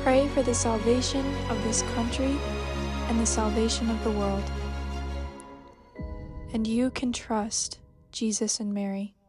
pray for the salvation of this country and the salvation of the world. And you can trust Jesus and Mary.